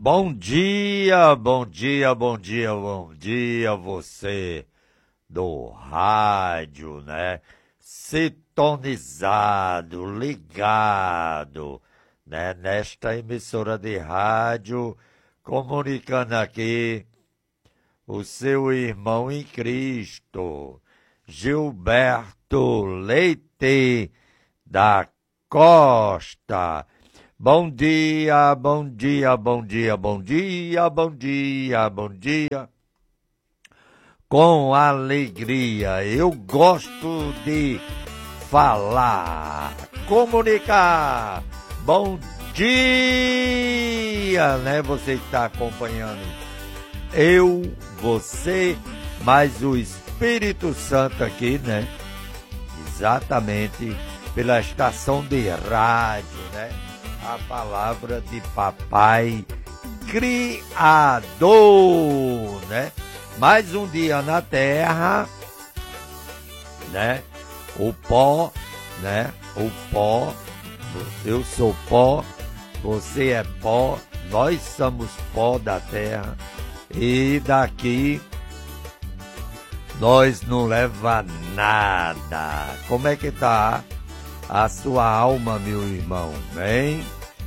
Bom dia, bom dia, bom dia, bom dia, você do rádio, né? Sintonizado, ligado, né? Nesta emissora de rádio, comunicando aqui o seu irmão em Cristo, Gilberto Leite da Costa. Bom dia, bom dia, bom dia, bom dia, bom dia, bom dia. Com alegria, eu gosto de falar, comunicar. Bom dia, né? Você está acompanhando eu, você, mais o Espírito Santo aqui, né? Exatamente, pela estação de rádio, né? A palavra de Papai Criador, né? Mais um dia na terra, né? O pó, né? O pó, eu sou pó, você é pó, nós somos pó da terra e daqui nós não leva nada. Como é que tá a sua alma, meu irmão? Bem?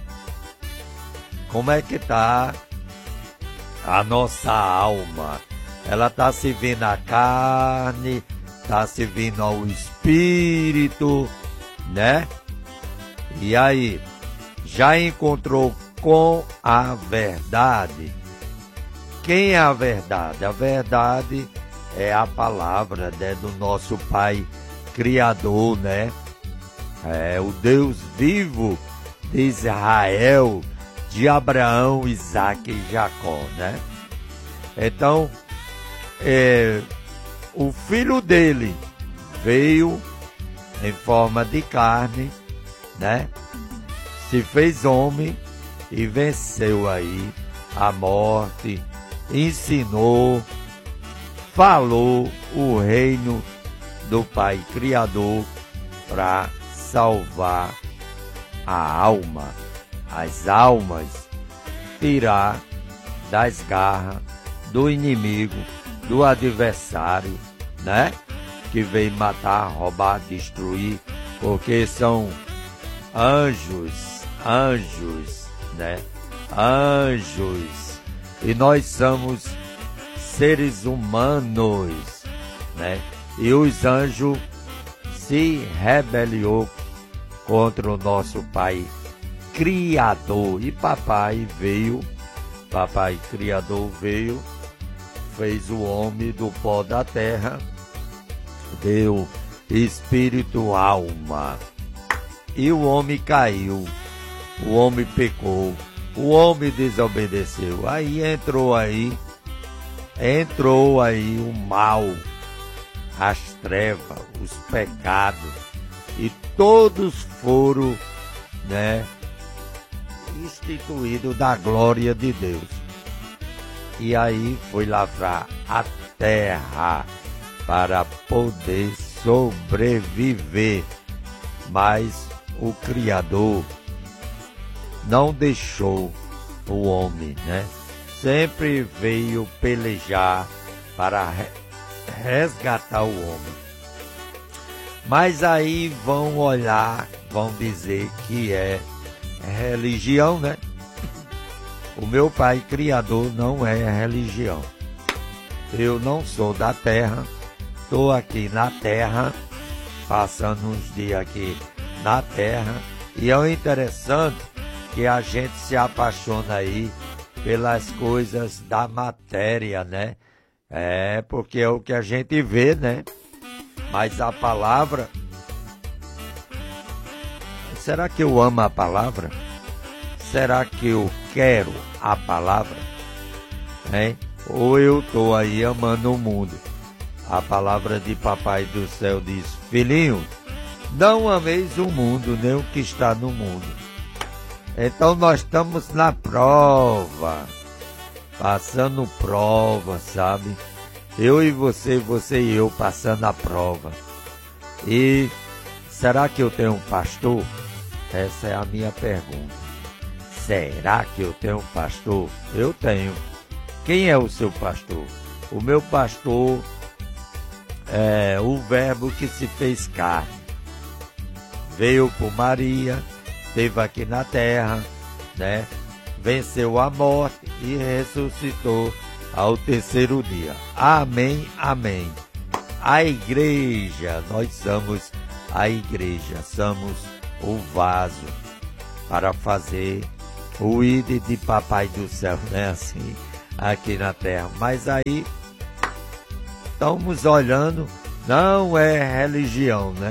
Como é que tá a nossa alma? Ela tá servindo a carne, tá servindo ao espírito, né? E aí, já encontrou com a verdade? Quem é a verdade? A verdade é a palavra, né, do nosso Pai Criador, né? É o Deus vivo de Israel, de Abraão, Isaque e Jacó, né? Então, o filho dele veio em forma de carne, né? Se fez homem e venceu aí a morte, ensinou, falou o reino do Pai Criador para salvar a alma, as almas, tirar das garras do inimigo, do adversário, né? Que veio matar, roubar, destruir, porque são anjos, né? Anjos. E nós somos seres humanos, né? E os anjos se rebeliou contra o nosso Pai Criador. E Papai Criador veio, fez o homem do pó da terra, deu espírito, alma. E o homem caiu, o homem pecou, o homem desobedeceu. Aí entrou aí o mal, as trevas, os pecados, e todos foram, né, instituídos da glória de Deus. E aí foi lavrar a terra para poder sobreviver. Mas o Criador não deixou o homem, né? Sempre veio pelejar para resgatar o homem. Mas aí vão olhar, vão dizer que é religião, né? O meu Pai Criador não é religião. Eu não sou da terra, estou aqui na terra, passando uns dias aqui na terra, e é o interessante que a gente se apaixona aí pelas coisas da matéria, né? É, porque é o que a gente vê, né? Mas a palavra... Será que eu amo a palavra? Será que eu quero a palavra? Hein? Ou eu estou aí amando o mundo? A palavra de Papai do Céu diz: filhinho, não ameis o mundo, nem o que está no mundo. Então nós estamos na prova, passando prova, sabe? Eu e você e eu passando a prova. E será que eu tenho um pastor? Essa é a minha pergunta. será que eu tenho um pastor? Eu tenho. Quem é o seu pastor? O meu pastor é o Verbo que se fez carne. Veio por Maria, esteve aqui na terra, né? Venceu a morte e ressuscitou ao terceiro dia. Amém, amém. A igreja, nós somos a igreja, somos o vaso para fazer o ide de Papai do Céu, né? Assim, aqui na terra. Mas aí, estamos olhando, não é religião, né?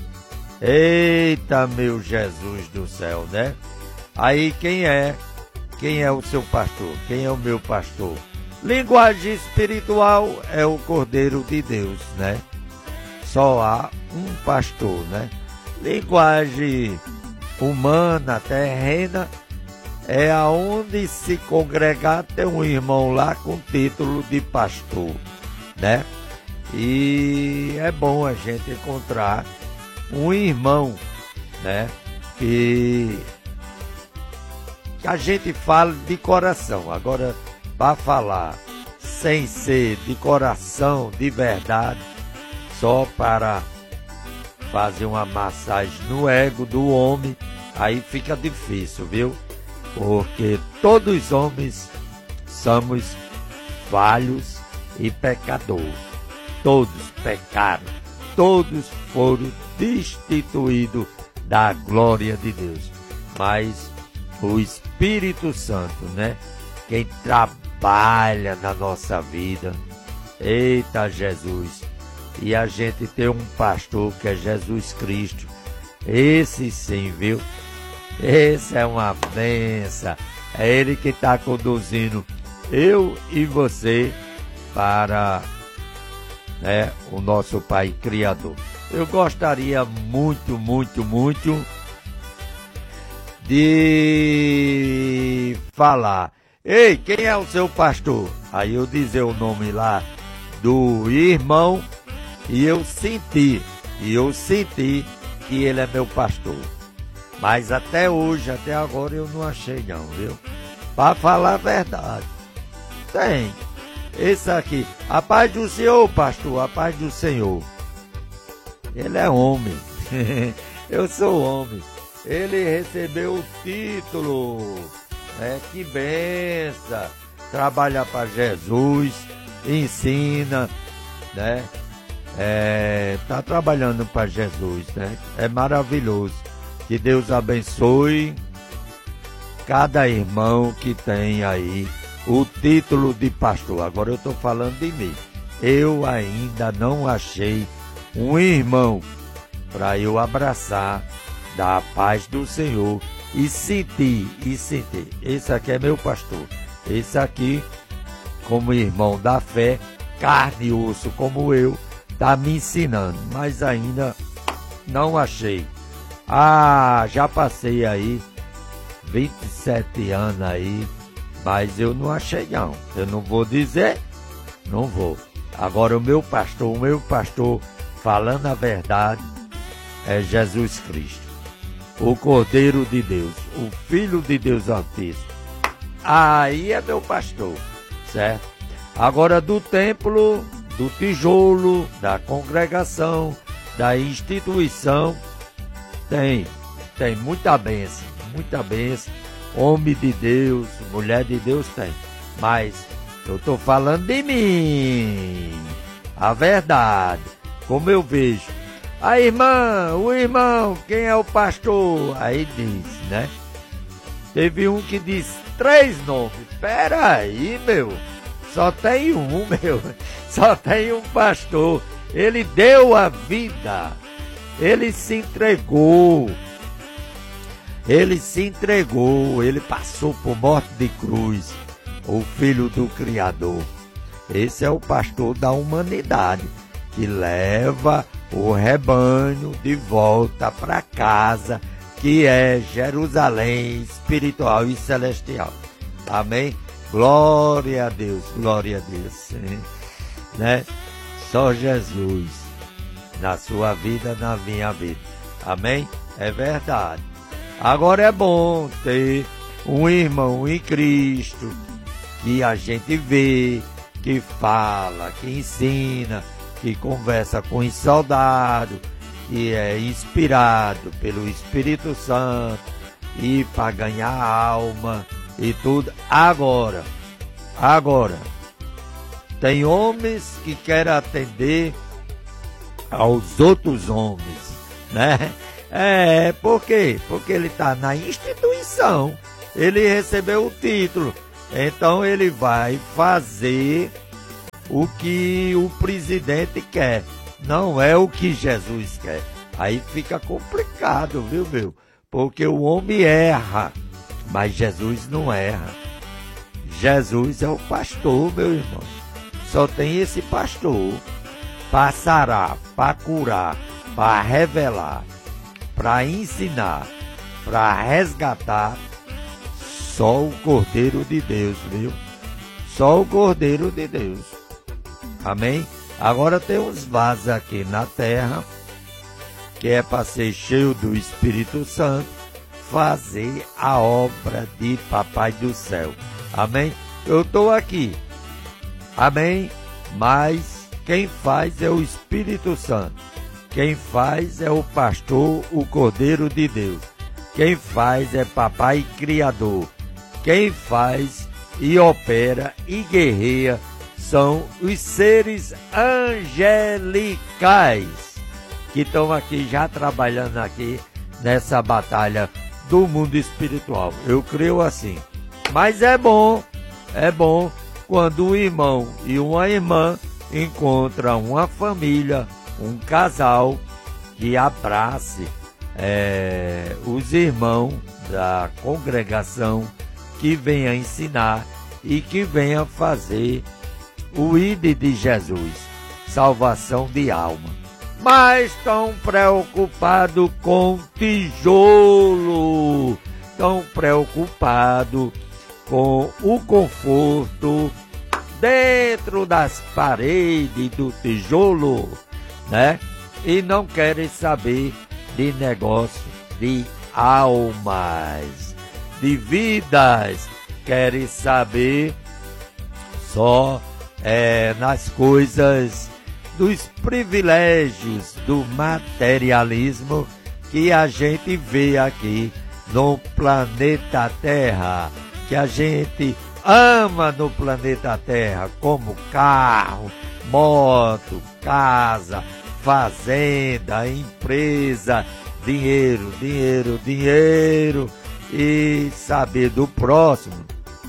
Eita, meu Jesus do céu, né? Aí quem é o seu pastor? Quem é o meu pastor? Linguagem espiritual é o Cordeiro de Deus, né? Só há um pastor, né? Linguagem humana, terrena, é aonde se congregar tem um irmão lá com título de pastor, né? E é bom a gente encontrar um irmão, né? Que a gente fala de coração. Agora, para falar sem ser de coração, de verdade, só para fazer uma massagem no ego do homem, aí fica difícil, viu? Porque todos os homens somos falhos e pecadores. Todos pecaram, todos foram destituídos da glória de Deus. Mas o Espírito Santo, né? Quem trabalha na nossa vida, eita Jesus, e a gente tem um pastor que é Jesus Cristo, esse sim, viu? Esse é uma benção, é Ele que está conduzindo eu e você para, né, o nosso Pai Criador. Eu gostaria muito, muito, muito de falar: ei, quem é o seu pastor? Aí eu dizer o nome lá do irmão e eu senti que ele é meu pastor. Mas até hoje, até agora eu não achei não, viu? Para falar a verdade. Tem. Esse aqui, a paz do Senhor, pastor, a paz do Senhor. Ele é homem. Eu sou homem. Ele recebeu o título, né? Que benção, trabalha para Jesus, ensina, né? Tá trabalhando para Jesus, né? É maravilhoso. Que Deus abençoe cada irmão que tem aí o título de pastor. Agora eu estou falando de mim. Eu ainda não achei um irmão para eu abraçar da paz do Senhor e sentir. Esse aqui é meu pastor. Esse aqui, como irmão da fé, carne e osso como eu, está me ensinando, mas ainda não achei. Já passei aí 27 anos aí, mas eu não achei não. Eu não vou dizer, não vou. Agora o meu pastor, falando a verdade, é Jesus Cristo, o Cordeiro de Deus, o Filho de Deus Altíssimo. Aí é meu pastor, certo? Agora do templo, do tijolo, da congregação, da instituição, tem muita bênção, homem de Deus, mulher de Deus tem, mas eu estou falando de mim, a verdade, como eu vejo. A irmã, o irmão, quem é o pastor? Aí diz, né? Teve um que disse 3 nomes. Peraí, meu, só tem um, meu, só tem um pastor. Ele deu a vida, ele se entregou, ele passou por morte de cruz, o Filho do Criador. Esse é o pastor da humanidade, que leva o rebanho de volta para casa, que é Jerusalém espiritual e celestial. Amém? Glória a Deus, né? Só Jesus na sua vida, na minha vida. Amém? É verdade. Agora é bom ter um irmão em Cristo, que a gente vê, que fala, que ensina, que conversa com os soldados, que é inspirado pelo Espírito Santo, e para ganhar alma e tudo. Agora, tem homens que querem atender aos outros homens, né? Por quê? Porque ele está na instituição, ele recebeu o título, então ele vai fazer o que o presidente quer, não é o que Jesus quer. Aí fica complicado, viu, meu? Porque o homem erra, mas Jesus não erra. Jesus é o pastor, meu irmão. Só tem esse pastor para sarar, para curar, para revelar, para ensinar, para resgatar. Só o Cordeiro de Deus, viu? Só o Cordeiro de Deus. Amém? Agora tem uns vasos aqui na terra, que é para ser cheio do Espírito Santo, fazer a obra de Papai do Céu. Amém? Eu estou aqui. Amém? Mas quem faz é o Espírito Santo. Quem faz é o pastor, o Cordeiro de Deus. Quem faz é Papai Criador. Quem faz e opera e guerreia são os seres angelicais que estão aqui já trabalhando aqui nessa batalha do mundo espiritual. Eu creio assim. Mas é bom quando um irmão e uma irmã encontram uma família, um casal que abrace os irmãos da congregação, que venha ensinar e que venha fazer o ID de Jesus, salvação de alma. Mas estão preocupados com tijolo, estão preocupados com o conforto dentro das paredes do tijolo, né? E não querem saber de negócio de almas, de vidas, querem saber só nas coisas dos privilégios do materialismo que a gente vê aqui no planeta Terra, que a gente ama no planeta Terra, como carro, moto, casa, fazenda, empresa, dinheiro, dinheiro, dinheiro, e saber do próximo,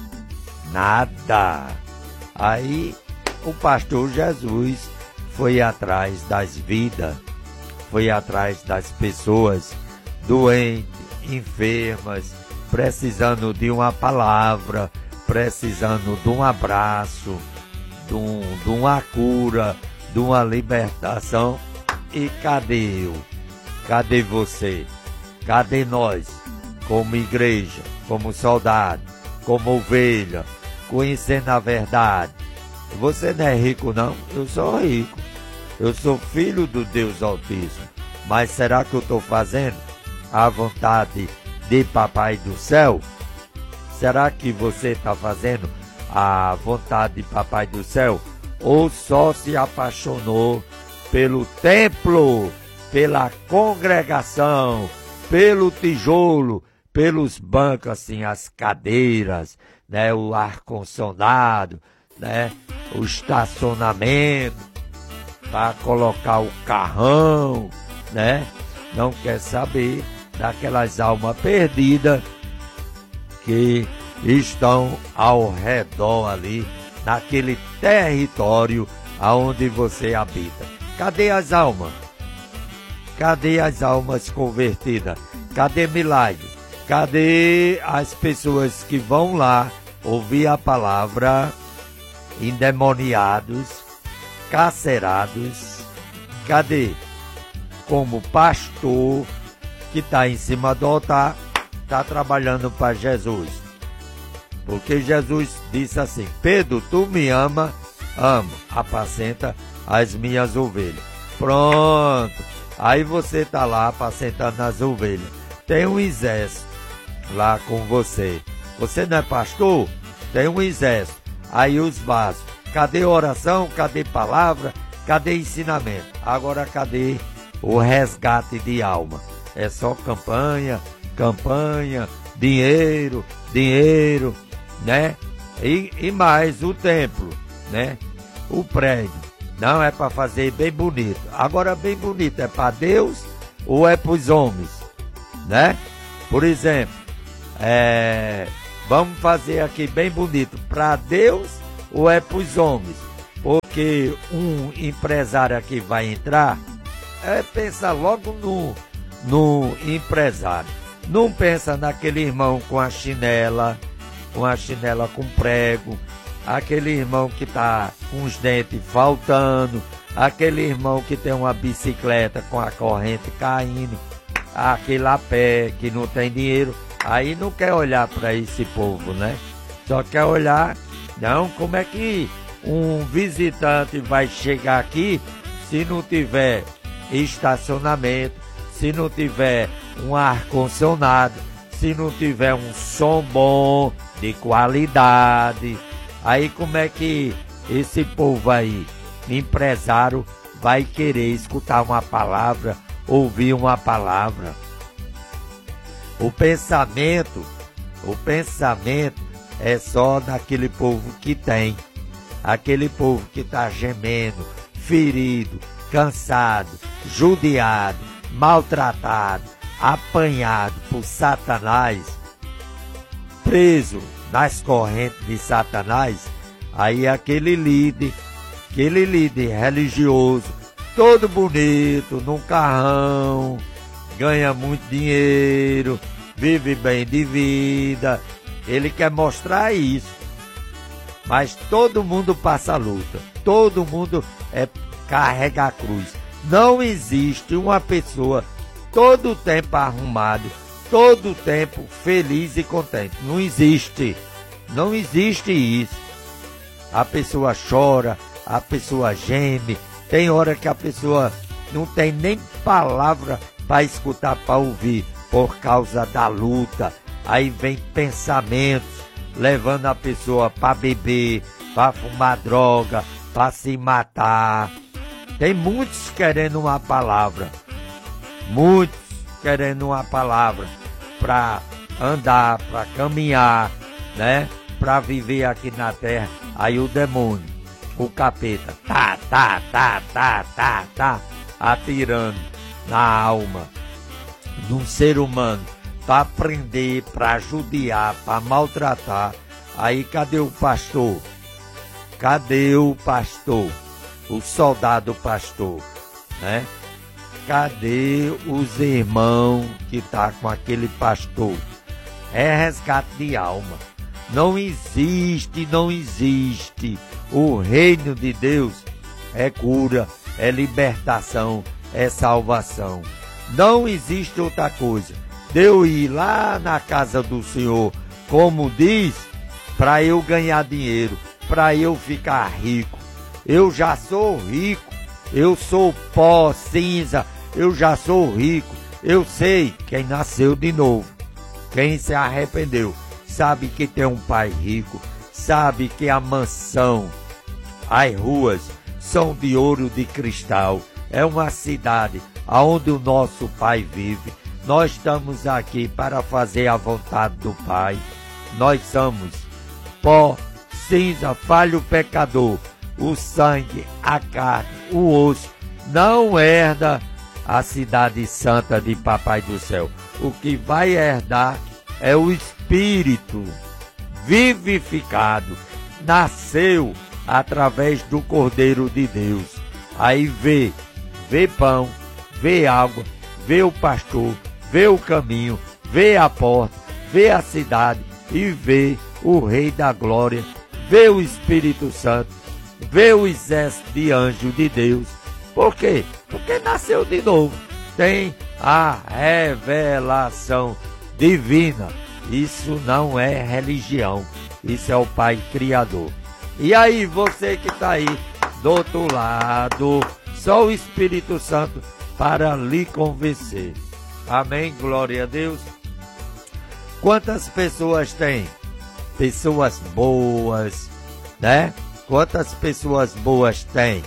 nada. Aí o pastor Jesus foi atrás das vidas, foi atrás das pessoas doentes, enfermas, precisando de uma palavra, precisando de um abraço, de uma cura, de uma libertação. E cadê eu? Cadê você? Cadê nós? Como igreja, como soldado, como ovelha, conhecendo a verdade. Você não é rico, não? Eu sou rico. Eu sou filho do Deus Altíssimo. Mas será que eu estou fazendo a vontade de Papai do Céu? Será que você está fazendo a vontade de Papai do Céu? Ou só se apaixonou pelo templo, pela congregação, pelo tijolo, pelos bancos, assim, as cadeiras, né, o ar-condicionado, né, o estacionamento, para colocar o carrão, né? Não quer saber daquelas almas perdidas que estão ao redor ali, naquele território aonde você habita. Cadê as almas? Cadê as almas convertidas? Cadê milagre? Cadê as pessoas que vão lá ouvir a palavra, endemoniados, carcerados? Cadê? Como pastor que está em cima do altar, está trabalhando para Jesus. Porque Jesus disse assim: Pedro, tu me ama, amo, apacenta as minhas ovelhas. Pronto. Aí você está lá apacentando as ovelhas. Tem um exército lá com você. Você não é pastor? Tem um exército. Aí os vasos. Cadê oração? Cadê palavra? Cadê ensinamento? Agora cadê o resgate de alma? É só campanha, dinheiro, né? E mais o templo, né? O prédio. Não é para fazer bem bonito. Agora bem bonito é para Deus ou é para os homens, né? Por exemplo, vamos fazer aqui bem bonito para Deus ou é para os homens? Porque um empresário aqui vai entrar, pensa logo no empresário. Não pensa naquele irmão com a chinela com prego, aquele irmão que tá com os dentes faltando, aquele irmão que tem uma bicicleta com a corrente caindo, aquele a pé que não tem dinheiro. Aí não quer olhar para esse povo, né? Só quer olhar, não, como é que um visitante vai chegar aqui se não tiver estacionamento, se não tiver um ar-condicionado, se não tiver um som bom, de qualidade. Aí como é que esse povo aí, empresário, vai querer escutar uma palavra, ouvir uma palavra? O pensamento é só daquele povo que tem, aquele povo que está gemendo, ferido, cansado, judiado, maltratado, apanhado por Satanás, preso nas correntes de Satanás. Aí aquele líder religioso, todo bonito, num carrão, ganha muito dinheiro, vive bem de vida, ele quer mostrar isso. Mas todo mundo passa a luta, todo mundo carrega a cruz. Não existe uma pessoa todo o tempo arrumado, todo o tempo feliz e contente. Não existe isso. A pessoa chora, a pessoa geme, tem hora que a pessoa não tem nem palavra para escutar, para ouvir, por causa da luta. Aí vem pensamentos levando a pessoa para beber, para fumar droga, para se matar. Tem muitos querendo uma palavra, para andar, para caminhar, né? Para viver aqui na terra. Aí o demônio, o capeta, atirando na alma de um ser humano, para prender, para judiar, para maltratar. Aí cadê o pastor? Cadê o pastor? O soldado pastor, né? Cadê os irmãos que tá com aquele pastor? É resgate de alma. Não existe. O reino de Deus é cura, é libertação, é salvação. Não existe outra coisa. De eu ir lá na casa do Senhor, como diz, para eu ganhar dinheiro, para eu ficar rico. Eu já sou rico, eu sou pó, cinza, eu já sou rico. Eu sei quem nasceu de novo, quem se arrependeu, sabe que tem um pai rico, sabe que a mansão, as ruas são de ouro de cristal. É uma cidade onde o nosso Pai vive. Nós estamos aqui para fazer a vontade do Pai. Nós somos pó, cinza, falho pecador. O sangue, a carne, o osso não herda a cidade santa de Papai do Céu. O que vai herdar é o Espírito vivificado. Nasceu através do Cordeiro de Deus. Aí vê pão, vê água, vê o pastor, vê o caminho, vê a porta, vê a cidade e vê o Rei da Glória, vê o Espírito Santo, vê o exército de anjos de Deus. Por quê? Porque nasceu de novo. Tem a revelação divina. Isso não é religião. Isso é o Pai Criador. E aí, você que está aí do outro lado, só o Espírito Santo para lhe convencer. Amém? Glória a Deus. Quantas pessoas tem pessoas boas, né? Quantas pessoas boas tem?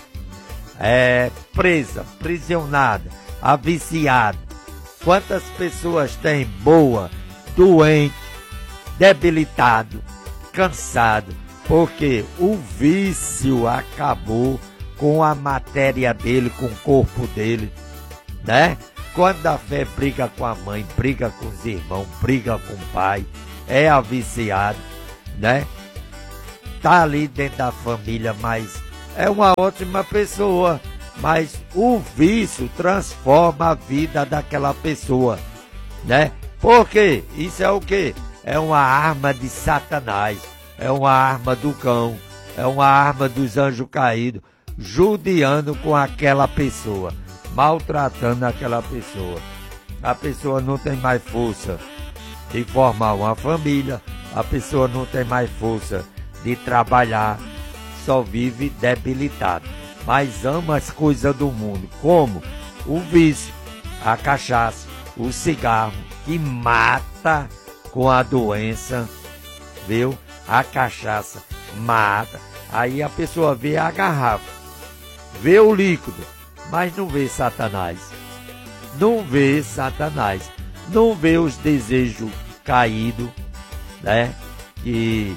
Presa, prisionada, aviciada. Quantas pessoas tem boa, doente, debilitado, cansado? Porque o vício acabou com a matéria dele, com o corpo dele, né? Quando a fé briga com a mãe, briga com os irmãos, briga com o pai, é aviciado, né? Tá ali dentro da família, mas é uma ótima pessoa, mas o vício transforma a vida daquela pessoa, né? Por quê? Isso é o quê? É uma arma de Satanás, é uma arma do cão, é uma arma dos anjos caídos, judiando com aquela pessoa, maltratando aquela pessoa. A pessoa não tem mais força de formar uma família, a pessoa não tem mais força de trabalhar, só vive debilitado, mas ama as coisas do mundo, como o vício, a cachaça, o cigarro, que mata com a doença, viu? A cachaça mata. Aí a pessoa vê a garrafa, vê o líquido, mas não vê Satanás, não vê Satanás, não vê os desejos caídos, né? Que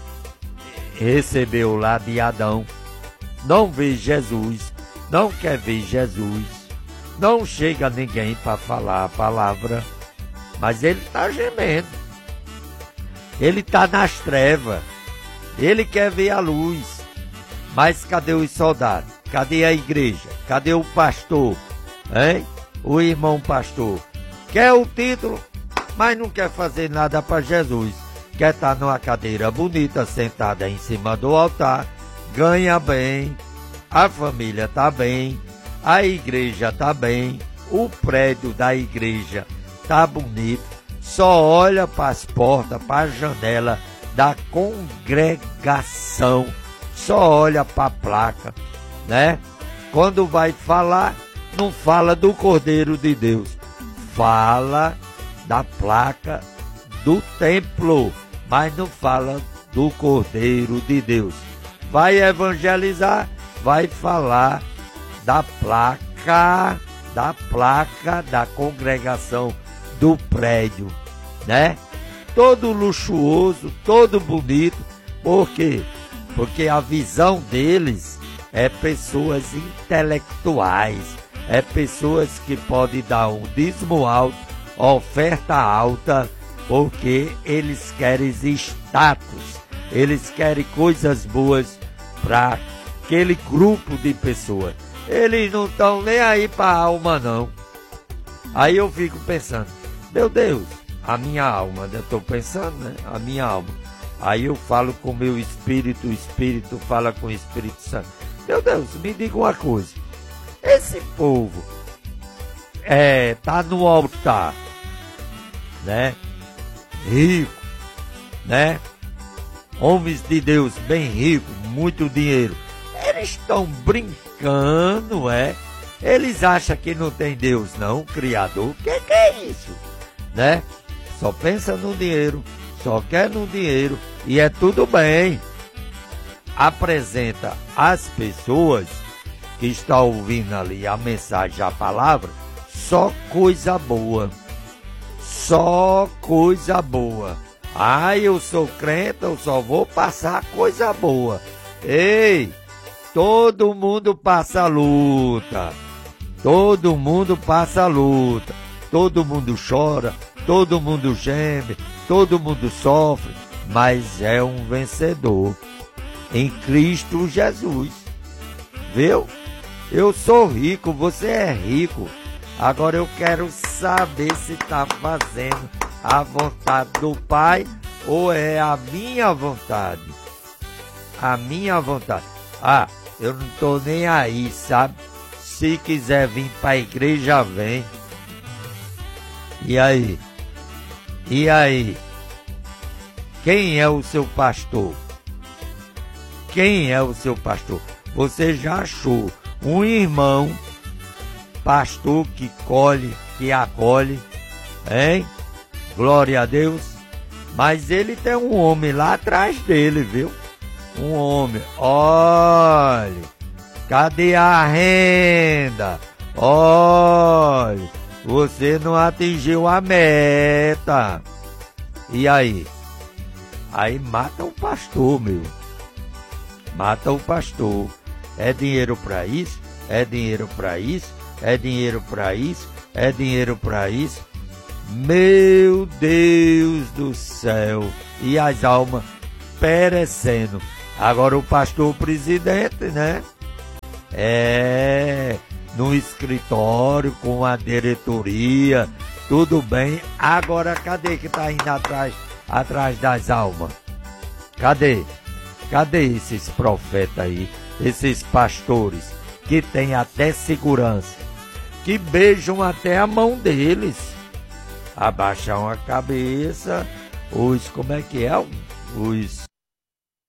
recebeu lá de Adão, não vê Jesus, não quer ver Jesus, não chega ninguém para falar a palavra, mas ele está gemendo, ele está nas trevas, ele quer ver a luz, mas cadê os soldados? Cadê a igreja? Cadê o pastor? Hein? O irmão pastor quer o título, mas não quer fazer nada para Jesus. Quer estar numa cadeira bonita, sentada em cima do altar, ganha bem, a família está bem, a igreja está bem, o prédio da igreja está bonito, só olha para as portas, para a janela da congregação, só olha para a placa, né? Quando vai falar, não fala do Cordeiro de Deus, fala da placa do templo, mas não fala do Cordeiro de Deus. Vai evangelizar, vai falar da placa da congregação do prédio, né? Todo luxuoso, todo bonito. Por quê? Porque a visão deles é pessoas intelectuais, é pessoas que podem dar um dízimo alto, oferta alta, porque eles querem status, eles querem coisas boas para aquele grupo de pessoas. Eles não estão nem aí para a alma, não. Aí eu fico pensando, meu Deus, a minha alma, eu estou pensando, né? A minha alma. Aí eu falo com o meu espírito, o espírito fala com o Espírito Santo. Meu Deus, me diga uma coisa, esse povo tá no altar, né? Rico, né? Homens de Deus bem ricos, muito dinheiro. Eles estão brincando, Eles acham que não tem Deus, não, Criador. Que é isso, né? Só pensa no dinheiro, só quer no dinheiro e é tudo bem. Apresenta às pessoas que estão ouvindo ali a mensagem, a palavra, só coisa boa. Só coisa boa. Eu sou crente, eu só vou passar coisa boa. Ei, todo mundo passa luta. Todo mundo passa luta. Todo mundo chora, todo mundo geme, todo mundo sofre, mas é um vencedor em Cristo Jesus. Viu? Eu sou rico, você é rico. Agora eu quero saber se está fazendo a vontade do Pai ou é a minha vontade. A minha vontade. Eu não estou nem aí, sabe? Se quiser vir para a igreja, vem. E aí? E aí? Quem é o seu pastor? Quem é o seu pastor? Você já achou um irmão pastor que colhe, que acolhe, hein? Glória a Deus. Mas ele tem um homem lá atrás dele, viu? Um homem. Olha, cadê a renda? Olha, você não atingiu a meta. E aí? Aí mata o pastor, meu. Mata o pastor. É dinheiro para isso? É dinheiro para isso? É dinheiro para isso? É dinheiro para isso? Meu Deus do céu! E as almas perecendo. Agora o pastor presidente, né? No escritório, com a diretoria, tudo bem. Agora cadê que tá indo atrás das almas? Cadê? Cadê esses profetas aí? Esses pastores que têm até segurança, que beijam até a mão deles, abaixam a cabeça, como é que é? Os